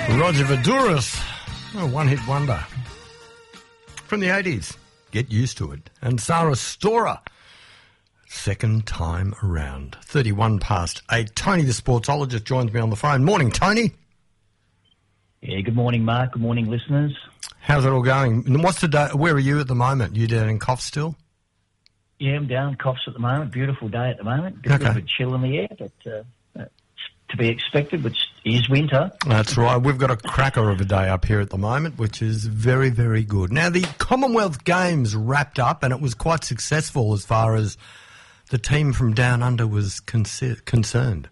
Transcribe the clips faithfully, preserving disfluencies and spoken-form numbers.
Roger Voudouris, a one-hit wonder from the eighties. Get used to it. And Sarah Storer, second time around. thirty-one past eight. Tony, the sportsologist, joins me on the phone. Morning, Tony. Yeah, good morning, Mark. Good morning, listeners. How's it all going? And what's the day? Where are you at the moment? You down in Coffs still? Yeah, I'm down in Coffs at the moment. Beautiful day at the moment. Bit, Okay. A little bit chill in the air, but uh, uh, to be expected, which is winter. That's right. We've got a cracker of a day up here at the moment, which is very, very good. Now, the Commonwealth Games wrapped up, and it was quite successful as far as the team from Down Under was concer- concerned.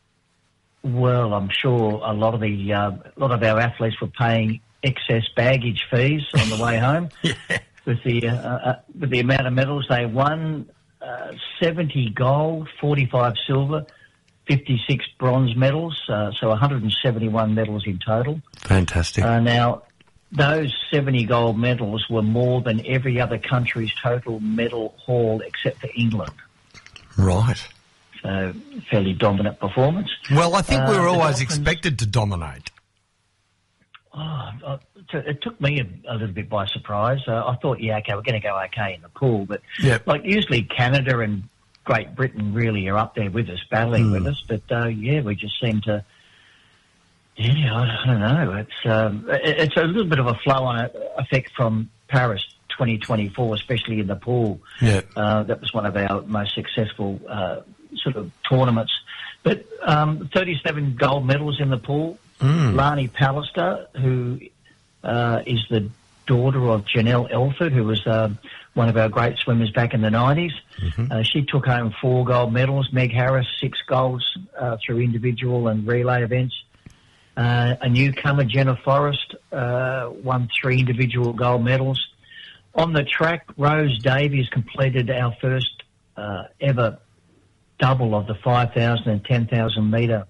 Well, I'm sure a lot of the uh, a lot of our athletes were paying excess baggage fees on the way home. Yeah. With the uh, uh, with the amount of medals they won, uh, seventy gold, forty-five silver, fifty-six bronze medals, uh, so one hundred seventy-one medals in total. Fantastic. Uh, now, those seventy gold medals were more than every other country's total medal haul except for England. Right. So, fairly dominant performance. Well, I think we Uh, were the always Dolphins- expected to dominate. Oh, uh, it took me a, a little bit by surprise. Uh, I thought, yeah, okay, we're going to go okay in the pool, but Yep. like usually Canada and Great Britain really are up there with us, battling Mm. with us. But uh, yeah, we just seem to. Yeah, I, I don't know. It's um, it, it's a little bit of a flow-on effect from Paris twenty twenty-four, especially in the pool. Yeah. Uh, that was one of our most successful uh, sort of tournaments. But um, thirty-seven gold medals in the pool. Mm. Lani Pallister, who uh, is the daughter of Janelle Elford, who was uh, one of our great swimmers back in the nineties. Mm-hmm. Uh, she took home four gold medals. Meg Harris, six golds uh, through individual and relay events. Uh, a newcomer, Jenna Forrest, uh, won three individual gold medals. On the track, Rose Davies completed our first uh, ever double of the five thousand and ten thousand metre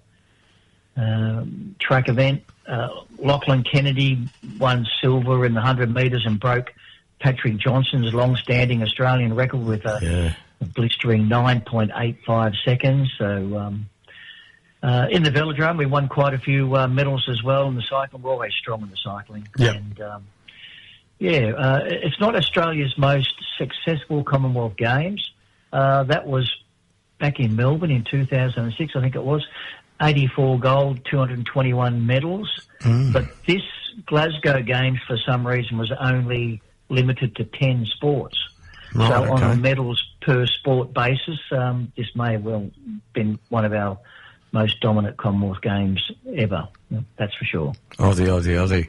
um, track event. Uh, Lachlan Kennedy won silver in the one hundred metres and broke Patrick Johnson's long-standing Australian record with a, Yeah. a blistering nine point eight five seconds. So um, uh, in the velodrome, we won quite a few uh, medals as well in the cycling. We're always strong in the cycling. Yep. And um, yeah, uh, it's not Australia's most successful Commonwealth Games. Uh, that was back in Melbourne in two thousand six, I think it was. eighty-four gold, two hundred twenty-one medals. Mm. But this Glasgow Games, for some reason, was only limited to ten sports. Right, so on okay. a medals per sport basis, um, this may have well been one of our most dominant Commonwealth Games ever. That's for sure. Aussie, Aussie, Aussie.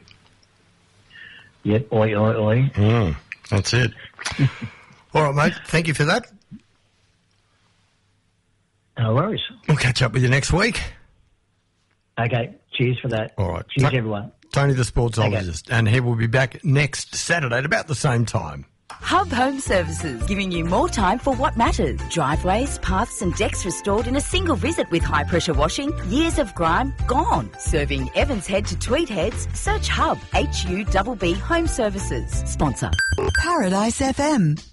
Yep, oi, oi, oi. Mm, that's it. All right, mate. Thank you for that. No worries. We'll catch up with you next week. Okay, cheers for that. All right. Cheers, Ta- everyone. Tony, the sportsologist, and he will be back next Saturday at about the same time. Hub Home Services, giving you more time for what matters. Driveways, paths and decks restored in a single visit with high-pressure washing. Years of grime gone. Serving Evans Head to Tweed Heads. Search Hub, H U B B Home Services. Sponsor. Paradise F M.